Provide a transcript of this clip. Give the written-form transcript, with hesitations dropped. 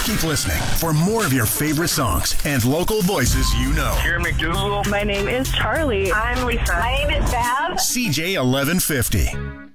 Keep listening for more of your favorite songs and local voices you know. Here, McDougal. My name is Charlie. I'm Lisa. My name is Bab. CJ 1150.